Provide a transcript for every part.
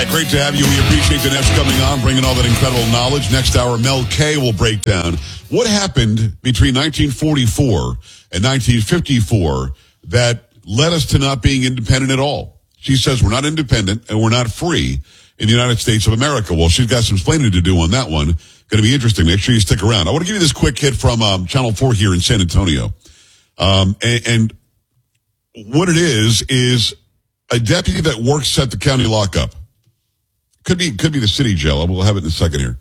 right, great to have you. We appreciate the Nets coming on, bringing all that incredible knowledge. Next hour, Mel K will break down what happened between 1944 and 1954 that led us to not being independent at all. She says we're not independent and we're not free in the United States of America. Well, she's got some explaining to do on that one. Going to be interesting. Make sure you stick around. I want to give you this quick hit from Channel 4 here in San Antonio. And what it is a deputy that works at the county lockup. Could be the city jail. We'll have it in a second here.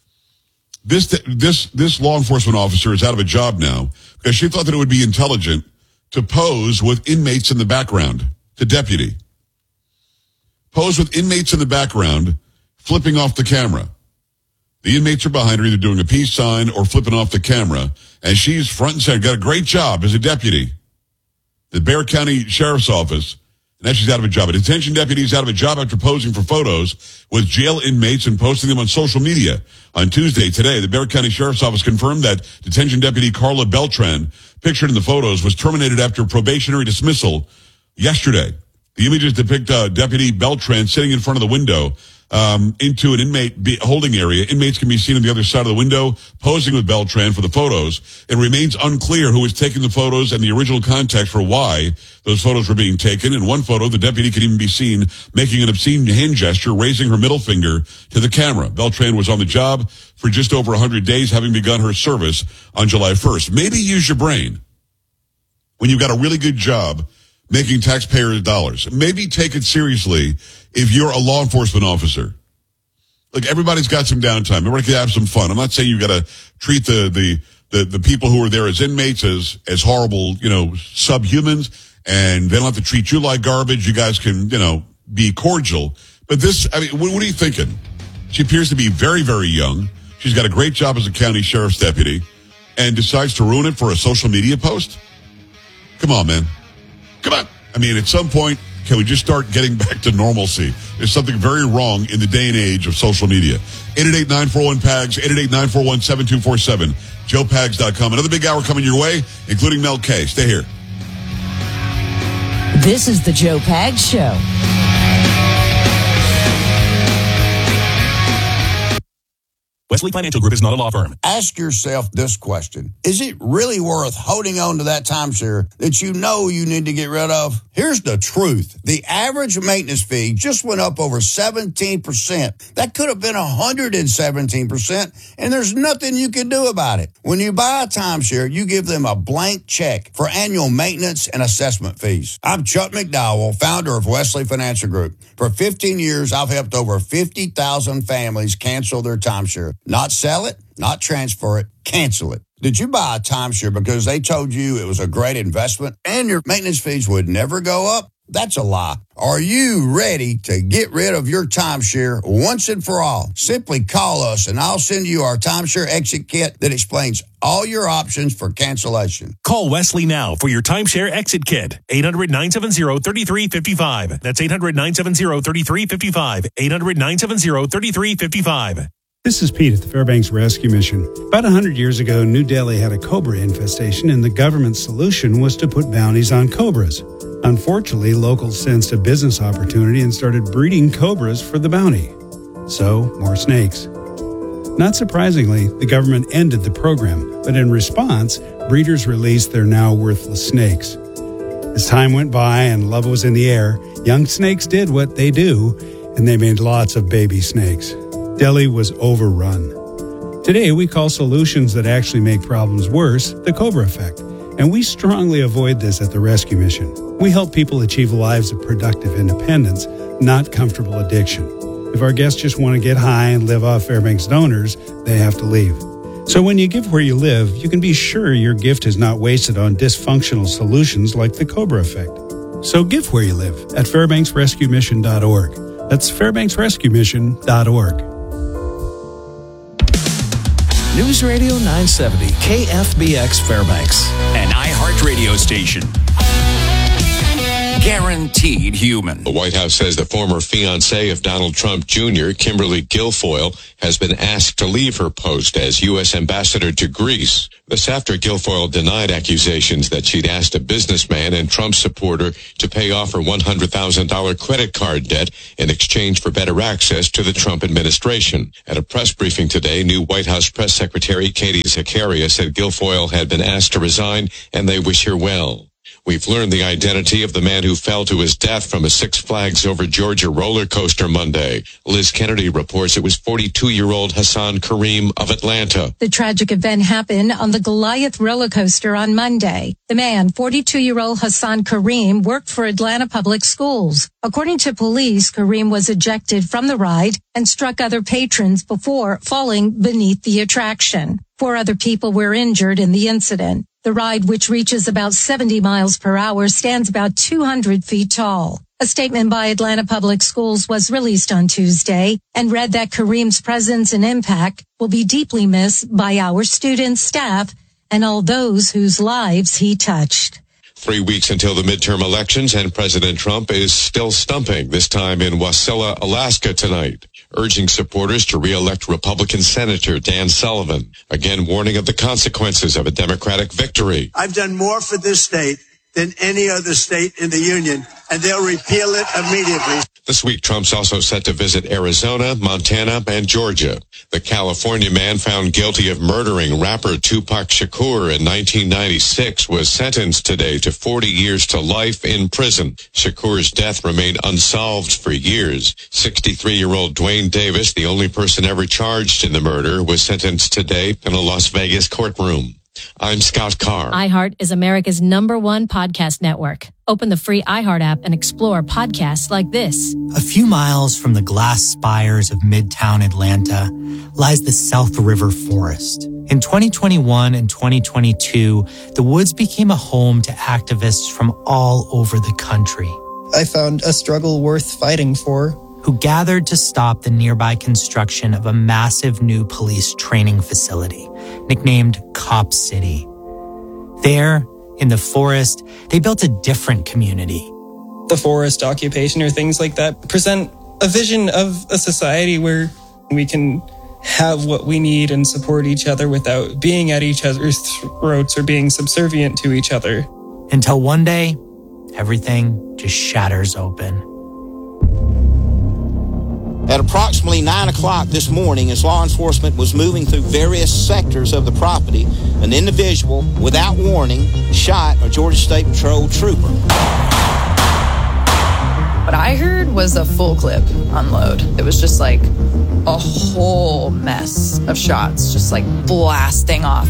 This law enforcement officer is out of a job now because she thought that it would be intelligent to pose with inmates in the background. To deputy. Pose with inmates in the background, flipping off the camera. The inmates are behind her either doing a peace sign or flipping off the camera. And she's front and center. Got a great job as a deputy. The Bexar County Sheriff's Office. Now she's out of a job. A detention deputy is out of a job after posing for photos with jail inmates and posting them on social media. On Tuesday, today, the Bexar County Sheriff's Office confirmed that detention deputy Carla Beltran, pictured in the photos, was terminated after probationary dismissal yesterday. The images depict Deputy Beltran sitting in front of the window into an inmate holding area. Inmates can be seen on the other side of the window posing with Beltran for the photos. It remains unclear who is taking the photos and the original context for why those photos were being taken. In one photo, the deputy can even be seen making an obscene hand gesture, raising her middle finger to the camera. Beltran was on the job for just over 100 days, having begun her service on July 1st. Maybe use your brain when you've got a really good job making taxpayers' dollars. Maybe take it seriously if you're a law enforcement officer. Like, everybody's got some downtime. Everybody can have some fun. I'm not saying you got to treat the people who are there as inmates as horrible, subhumans, and they don't have to treat you like garbage. You guys can, be cordial. But what are you thinking? She appears to be very, very young. She's got a great job as a county sheriff's deputy and decides to ruin it for a social media post? Come on, man. Come on. At some point, can we just start getting back to normalcy? There's something very wrong in the day and age of social media. 888-941-PAGS, 888-941-7247, joepags.com. Another big hour coming your way, including Mel K. Stay here. This is the Joe Pags Show. Wesley Financial Group is not a law firm. Ask yourself this question. Is it really worth holding on to that timeshare that you know you need to get rid of? Here's the truth. The average maintenance fee just went up over 17%. That could have been 117%, and there's nothing you can do about it. When you buy a timeshare, you give them a blank check for annual maintenance and assessment fees. I'm Chuck McDowell, founder of Wesley Financial Group. For 15 years, I've helped over 50,000 families cancel their timeshare. Not sell it, not transfer it, cancel it. Did you buy a timeshare because they told you it was a great investment and your maintenance fees would never go up? That's a lie. Are you ready to get rid of your timeshare once and for all? Simply call us and I'll send you our timeshare exit kit that explains all your options for cancellation. Call Wesley now for your timeshare exit kit. 800-970-3355. That's 800-970-3355. 800-970-3355. This is Pete at the Fairbanks Rescue Mission. About 100 years ago, New Delhi had a cobra infestation, and the government's solution was to put bounties on cobras. Unfortunately, locals sensed a business opportunity and started breeding cobras for the bounty. So, more snakes. Not surprisingly, the government ended the program, but in response, breeders released their now worthless snakes. As time went by and love was in the air, young snakes did what they do, and they made lots of baby snakes. Delhi was overrun. Today, we call solutions that actually make problems worse the Cobra effect, and we strongly avoid this at the Rescue Mission. We help people achieve lives of productive independence, not comfortable addiction. If our guests just want to get high and live off Fairbanks donors, they have to leave. So when you give where you live, you can be sure your gift is not wasted on dysfunctional solutions like the Cobra effect. So give where you live at FairbanksRescueMission.org. That's FairbanksRescueMission.org. News Radio 970, KFBX Fairbanks, an iHeart radio station. Guaranteed human. The White House says the former fiancée of Donald Trump Jr., Kimberly Guilfoyle, has been asked to leave her post as U.S. ambassador to Greece. This after Guilfoyle denied accusations that she'd asked a businessman and Trump supporter to pay off her $100,000 credit card debt in exchange for better access to the Trump administration. At a press briefing today, new White House press secretary Katie Zakaria said Guilfoyle had been asked to resign and they wish her well. We've learned the identity of the man who fell to his death from a Six Flags Over Georgia roller coaster Monday. Liz Kennedy reports it was 42-year-old Hassan Kareem of Atlanta. The tragic event happened on the Goliath roller coaster on Monday. The man, 42-year-old Hassan Kareem, worked for Atlanta Public Schools. According to police, Kareem was ejected from the ride and struck other patrons before falling beneath the attraction. 4 other people were injured in the incident. The ride, which reaches about 70 miles per hour, stands about 200 feet tall. A statement by Atlanta Public Schools was released on Tuesday and read that Kareem's presence and impact will be deeply missed by our students, staff, and all those whose lives he touched. 3 weeks until the midterm elections, and President Trump is still stumping, this time in Wasilla, Alaska tonight, urging supporters to re-elect Republican Senator Dan Sullivan, again warning of the consequences of a Democratic victory. I've done more for this state than any other state in the union, and they'll repeal it immediately. This week, Trump's also set to visit Arizona, Montana, and Georgia. The California man found guilty of murdering rapper Tupac Shakur in 1996 was sentenced today to 40 years to life in prison. Shakur's death remained unsolved for years. 63-year-old Dwayne Davis, the only person ever charged in the murder, was sentenced today in a Las Vegas courtroom. I'm Scott Carr. iHeart is America's #1 podcast network. Open the free iHeart app and explore podcasts like this. A few miles from the glass spires of Midtown Atlanta lies the South River Forest. In 2021 and 2022, the woods became a home to activists from all over the country. I found a struggle worth fighting for. Who gathered to stop the nearby construction of a massive new police training facility, nicknamed Cop City. There, in the forest, they built a different community. The forest occupation or things like that present a vision of a society where we can have what we need and support each other without being at each other's throats or being subservient to each other. Until one day, everything just shatters open. At approximately 9 o'clock this morning, as law enforcement was moving through various sectors of the property, an individual, without warning, shot a Georgia State Patrol trooper. What I heard was a full clip unload. It was just like a whole mess of shots, just like blasting off.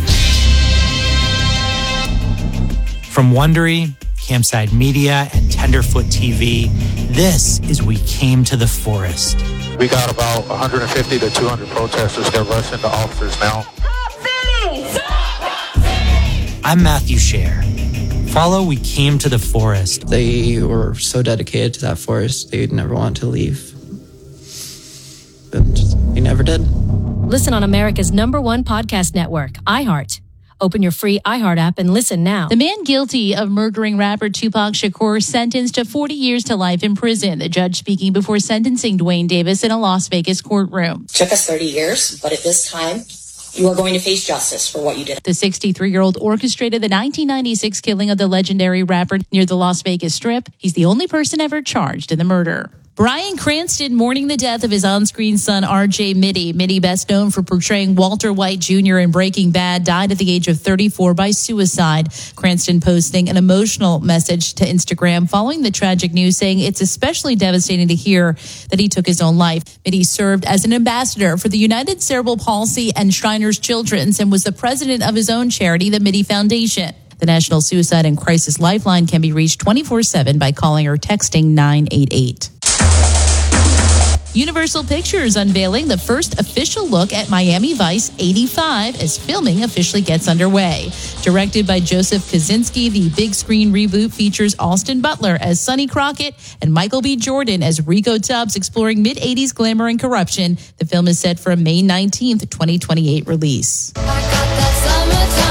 From Wondery, Campside Media, and Tenderfoot TV, this is We Came to the Forest. We got about 150 to 200 protesters that rush into officers now. I'm Matthew Scher. Follow We Came to the Forest. They were so dedicated to that forest, they'd never want to leave. But they never did. Listen on America's #1 podcast network, iHeart. Open your free iHeart app and listen now. The man guilty of murdering rapper Tupac Shakur sentenced to 40 years to life in prison. The judge speaking before sentencing Dwayne Davis in a Las Vegas courtroom. Took us 30 years, but at this time, you are going to face justice for what you did. The 63-year-old orchestrated the 1996 killing of the legendary rapper near the Las Vegas Strip. He's the only person ever charged in the murder. Bryan Cranston mourning the death of his on-screen son, R.J. Mitty. Mitty, best known for portraying Walter White Jr. in Breaking Bad, died at the age of 34 by suicide. Cranston posting an emotional message to Instagram following the tragic news, saying it's especially devastating to hear that he took his own life. Mitty served as an ambassador for the United Cerebral Palsy and Shriners Children's and was the president of his own charity, the Mitty Foundation. The National Suicide and Crisis Lifeline can be reached 24/7 by calling or texting 988. Universal Pictures unveiling the first official look at Miami Vice 85 as filming officially gets underway. Directed by Joseph Kosinski, the big screen reboot features Austin Butler as Sonny Crockett and Michael B. Jordan as Rico Tubbs, exploring mid-80s glamour and corruption. The film is set for a May 19th, 2028 release.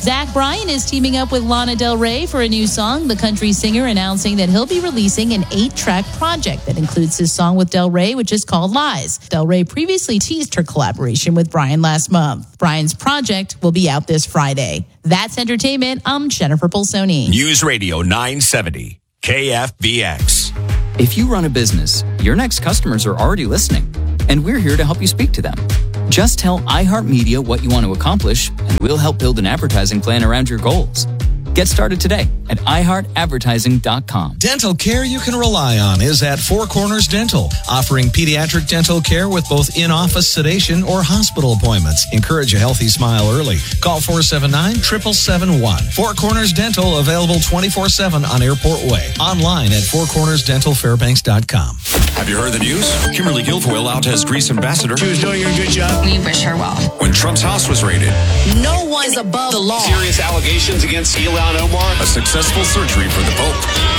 Zach Bryan is teaming up with Lana Del Rey for a new song. The country singer announcing that he'll be releasing an 8-track project that includes his song with Del Rey, which is called Lies. Del Rey previously teased her collaboration with Bryan last month. Bryan's project will be out this Friday. That's entertainment. I'm Jennifer Bolsoni. News Radio 970, KFBX. If you run a business, your next customers are already listening, and we're here to help you speak to them. Just tell iHeartMedia what you want to accomplish, and we'll help build an advertising plan around your goals. Get started today at iHeartAdvertising.com. Dental care you can rely on is at Four Corners Dental, offering pediatric dental care with both in-office sedation or hospital appointments. Encourage a healthy smile early. Call 479-7771. Four Corners Dental, available 24/7 on Airport Way. Online at fourcornersdentalfairbanks.com. Have you heard the news? Kimberly Guilfoyle out as Greece ambassador. She was doing a good job. We wish her well. When Trump's house was raided. No one's above the law. Serious allegations against Ilhan Omar. A successful surgery for the Pope.